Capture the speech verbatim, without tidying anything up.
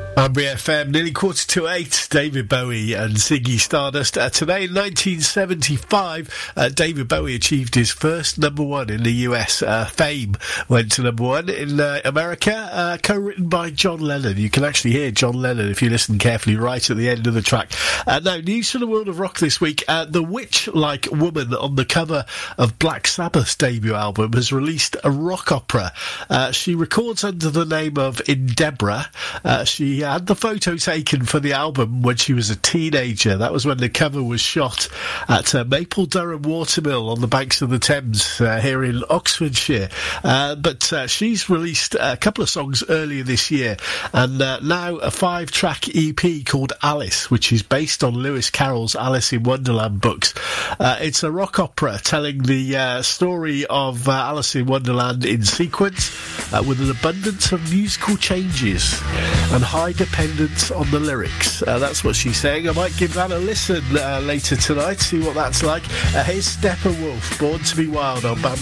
Banbury F M, nearly quarter to eight. David Bowie and Ziggy Stardust. Uh, today in nineteen seventy-five, uh, David Bowie achieved his first number one in the U S. Uh, Fame went to number one in uh, America, uh, co-written by John Lennon. You can actually hear John Lennon if you listen carefully right at the end of the track. Uh, now, news from the world of rock this week. Uh, the witch-like woman on the cover of Black Sabbath's debut album has released a rock opera. Uh, she records under the name of Indebra. Uh, she had the photo taken for the album when she was a teenager. That was when the cover was shot at uh, Maple Durham Watermill on the banks of the Thames uh, here in Oxfordshire. Uh, but uh, she's released a couple of songs earlier this year, and uh, now a five-track E P called Alice, which is based on Lewis Carroll's Alice in Wonderland books. Uh, it's a rock opera telling the uh, story of uh, Alice in Wonderland in sequence, uh, with an abundance of musical changes and high dependence on the lyrics. Uh, that's what she's saying. I might give that a listen uh, later tonight, see what that's like. Uh, here's Steppenwolf, Born to be Wild on Bam.